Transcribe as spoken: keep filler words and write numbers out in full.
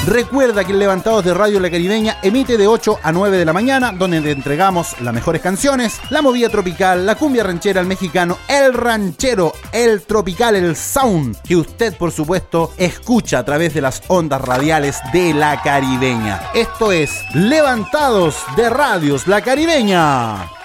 Recuerda que el Levantados de Radio La Caribeña emite de ocho a nueve de la mañana, donde te entregamos las mejores canciones, la movida tropical, la cumbia ranchera, el mexicano, el ranchero, el tropical, el sound, que usted por supuesto escucha a través de las ondas radiales de La Caribeña. Esto es Levantados de Radios La Caribeña.